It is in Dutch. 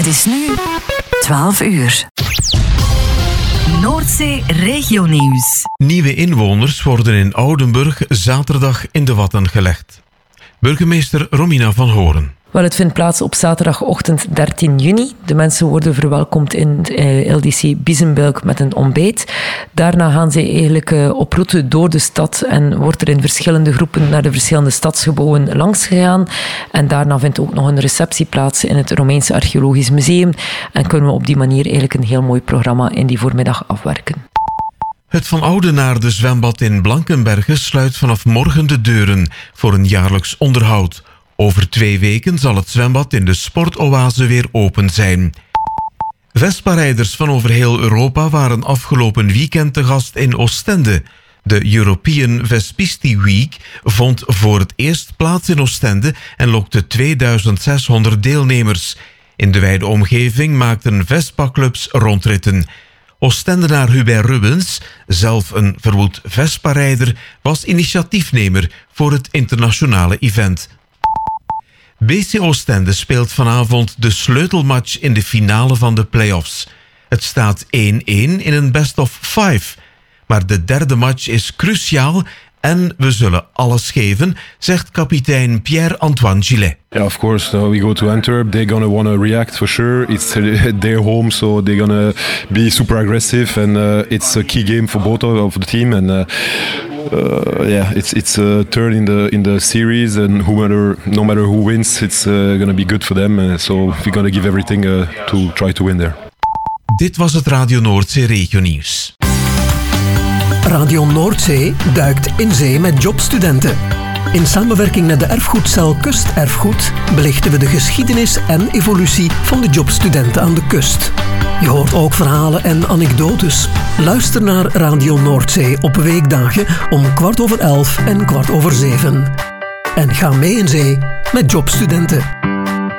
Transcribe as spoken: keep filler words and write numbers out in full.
Het is nu twaalf uur. Noordzee Regionieuws. Nieuwe inwoners worden in Oudenburg zaterdag in de watten gelegd. Burgemeester Romina van Horen. Wel, het vindt plaats op zaterdagochtend dertien juni. De mensen worden verwelkomd in uh, L D C Biezenbulk met een ontbijt. Daarna gaan ze eigenlijk uh, op route door de stad en wordt er in verschillende groepen naar de verschillende stadsgebouwen langs gegaan. En daarna vindt ook nog een receptie plaats in het Romeinse Archeologisch Museum. En kunnen we op die manier eigenlijk een heel mooi programma in die voormiddag afwerken. Het Van Oudenaarde zwembad in Blankenberge sluit vanaf morgen de deuren voor een jaarlijks onderhoud. Over twee weken zal het zwembad in de sportoase weer open zijn. Vespa-rijders van over heel Europa waren afgelopen weekend te gast in Oostende. De European Vespisti Week vond voor het eerst plaats in Oostende en lokte tweeduizend zeshonderd deelnemers. In de wijde omgeving maakten Vespa-clubs rondritten. Oostendenaar Hubert Rubens, zelf een verwoed Vespa-rijder, was initiatiefnemer voor het internationale event. B C Oostende speelt vanavond de sleutelmatch in de finale van de play-offs. Het staat één-één in een best of five. Maar de derde match is cruciaal en we zullen alles geven, zegt kapitein Pierre-Antoine Gillet. Yeah, of course, uh, we go to Antwerp, they're gonna want to react for sure. It's uh, their home, so they're gonna be super aggressive and uh, it's a key game for both of the team. And uh, uh, yeah, it's it's a third in the in the series, and who matter, no matter who wins, it's uh, gonna be good for them. Uh, so we're gonna give everything uh, to try to win there. Dit was het Radio Noordzee Regionieuws. Radio Noordzee duikt in zee met jobstudenten. In samenwerking met de erfgoedcel Kusterfgoed belichten we de geschiedenis en evolutie van de jobstudenten aan de kust. Je hoort ook verhalen en anekdotes. Luister naar Radio Noordzee op weekdagen om kwart over elf en kwart over zeven. En ga mee in zee met jobstudenten.